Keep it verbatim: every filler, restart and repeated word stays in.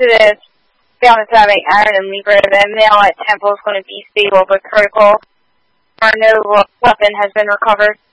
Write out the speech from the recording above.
Positive. Found as having iron and Libra. The male at Temple is going to be stable but critical. Or no weapon has been recovered.